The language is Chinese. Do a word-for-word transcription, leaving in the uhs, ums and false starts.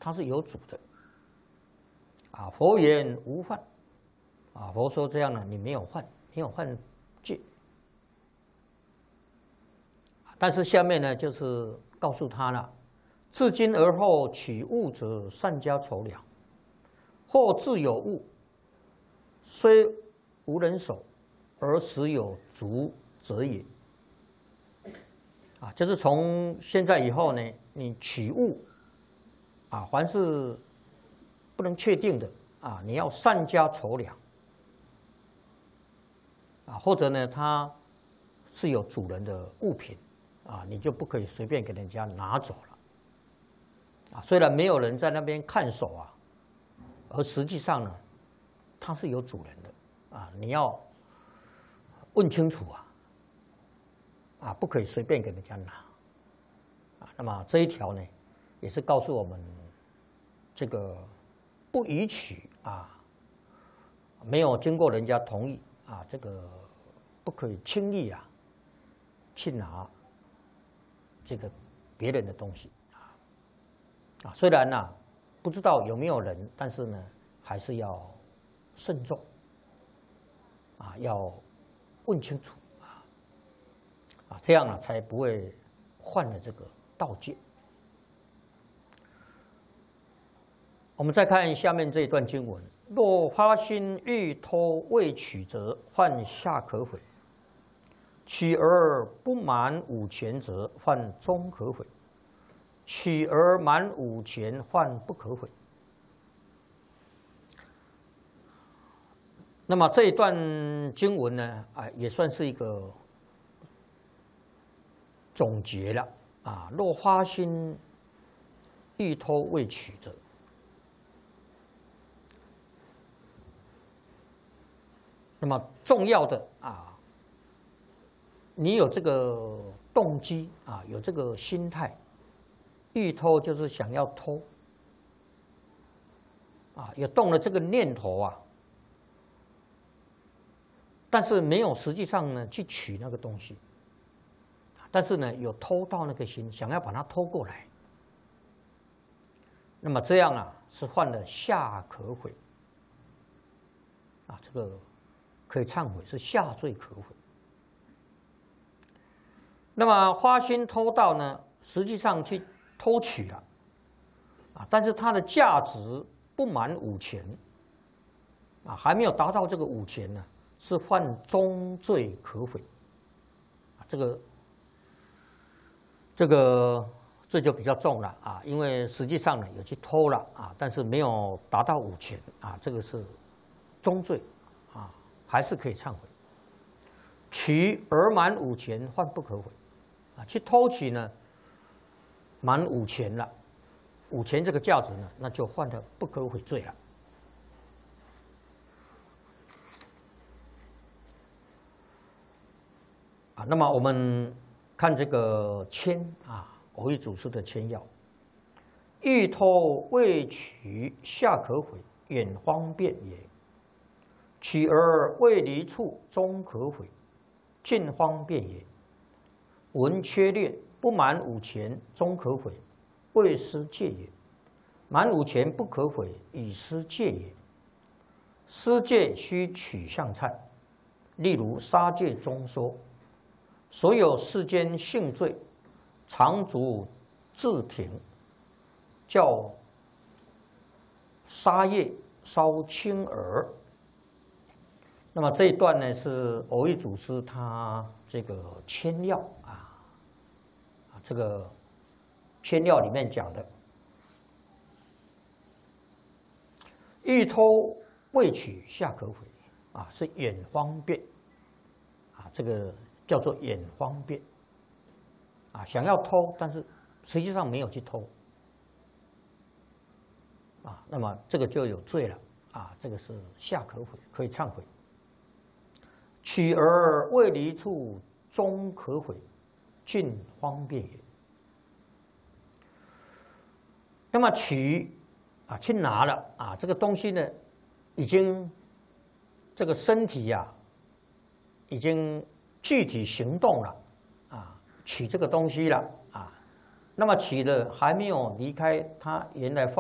它是有主的。啊，佛言无犯。啊，佛说这样呢，你没有犯，没有犯戒。但是下面呢，就是告诉他了：自今而后取物者，善加筹量。或自有物，虽无人守，而实有足者也。啊，就是从现在以后呢，你取物，啊，凡是不能确定的啊，你要善加筹量。啊，或者呢，它是有主人的物品，啊，你就不可以随便给人家拿走了。啊，虽然没有人在那边看守啊，而实际上呢，它是有主人的，啊，你要问清楚啊，啊，不可以随便给人家拿。啊，那么这一条呢，也是告诉我们，这个不允取啊，没有经过人家同意。啊，这个不可以轻易啊去拿这个别人的东西啊啊，虽然呢、啊、不知道有没有人，但是呢还是要慎重啊，要问清楚啊啊，这样呢才不会犯了这个盗戒。我们再看下面这一段经文。若发心欲偷未取则，犯下可悔；取而不满五钱则，犯中可悔；取而满五钱，犯不可悔。那么这一段经文呢，啊，也算是一个总结了啊。若发心欲偷未取则。那么重要的啊，你有这个动机啊，有这个心态，欲偷就是想要偷啊，有动了这个念头啊，但是没有实际上呢去取那个东西，但是呢有偷盗那个心，想要把它偷过来，那么这样啊是犯了下可悔啊，这个。可以忏悔，是下罪可悔。那么发心偷盗呢，实际上去偷取了，啊，但是它的价值不满五钱，啊，还没有达到这个五钱呢，是犯中罪可悔，啊，这个这个罪就比较重了啊，因为实际上呢有去偷了啊，但是没有达到五钱啊，这个是中罪。还是可以忏悔。取而满五钱，犯不可悔。啊，去偷取呢，满五钱了，五钱这个价值呢，那就犯了不可悔罪了。啊，那么我们看这个签啊，蕅益祖师的签要：欲偷未取，下可悔，远方便也。取而未离处，中可悔，近方便也。闻缺略，不满五钱，中可悔，未失戒也。满五钱不可悔，已失戒也。失戒须取向忏。例如杀戒中说：所有世间性罪，常足自挺，叫杀业稍轻耳。那么这一段呢，是蕅益祖师他这个签要啊，啊这个签要里面讲的，欲偷未取，下可悔啊，是远方便啊，这个叫做远方便啊，想要偷，但是实际上没有去偷啊，那么这个就有罪了啊，这个是下可悔，可以忏悔。取而未离处，中可悔，近方便也。那么取啊，去拿了啊，这个东西呢，已经这个身体呀、啊，已经具体行动了啊，取这个东西了啊。那么取了还没有离开他原来放。